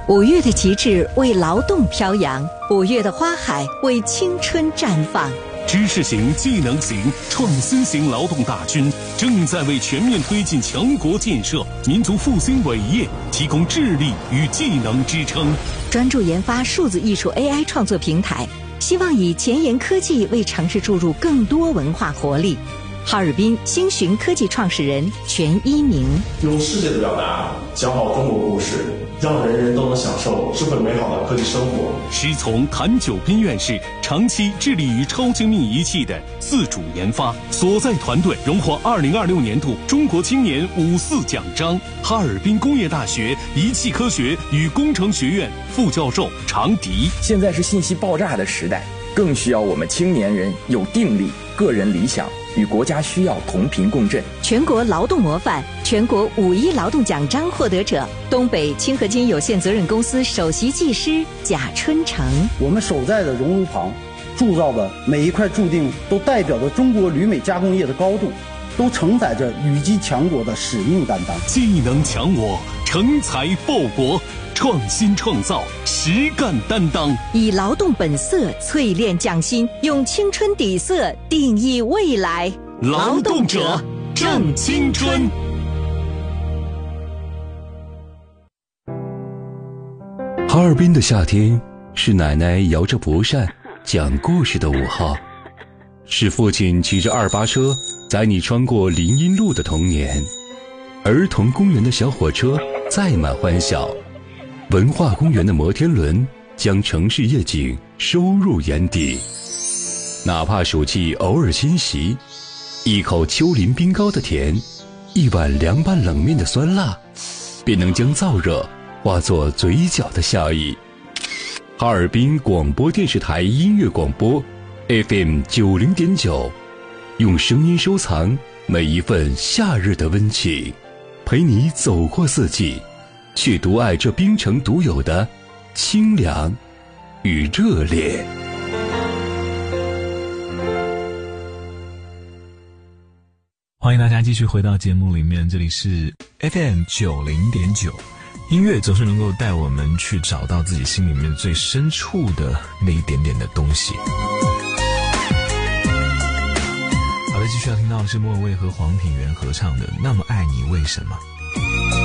5月的旗帜为劳动飘扬，5月的花海为青春绽放。 知识型、技能型、创新型劳动大军正在为全面推进强国建设、民族复兴伟业提供智力与技能支撑。 专注研发数字艺术 AI 创作平台，希望以前沿科技为城市注入更多文化活力。哈尔滨星寻科技创始人全一鸣， 用世界的表达讲好中国故事，让人人都能享受智慧美好的科技生活。 师从谭九斌院士长期致力于超精密仪器的自主研发，所在团队荣获2026年度中国青年54奖章。哈尔滨工业大学仪器科学与工程学院副教授常迪， 现在是信息爆炸的时代，更需要我们青年人有定力、个人理想，与国家需要同频共振。 全国劳动模范、全国5·1劳动奖章获得者，东北清合金有限责任公司首席技师贾春成。 我们守在的熔炉旁铸造的每一块铸锭，都代表着中国铝镁加工业的高度，都承载着羽击强国的使命担当。 技能强我，成才报国，创新创造，实干担当， 以劳动本色淬炼匠心，用青春底色定义未来。 劳动者正青春。 哈尔滨的夏天，是奶奶摇着蒲扇讲故事的午后，是父亲骑着2·8车载你穿过林荫路的童年，儿童公园的小火车载满欢笑，文化公园的摩天轮将城市夜景收入眼底。哪怕暑气偶尔侵袭，一口丘陵冰糕的甜，一碗凉拌冷面的酸辣，便能将燥热化作嘴角的笑意。哈尔滨广播电视台音乐广播 FM 90.9，用声音收藏每一份夏日的温情，陪你走过四季，去独爱这冰城独有的清凉与热烈。 欢迎大家继续回到节目里面，这里是 FM 90.9，音乐总是能够带我们去找到自己心里面最深处的那一点点的东西。好的，继续要听到的是莫文蔚和黄品源合唱的《那么爱你为什么》。